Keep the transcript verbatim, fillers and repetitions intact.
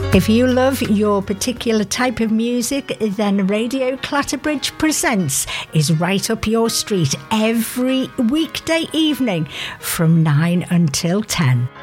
If you love your particular type of music, then Radio Clatterbridge Presents is right up your street every weekday evening from nine until ten.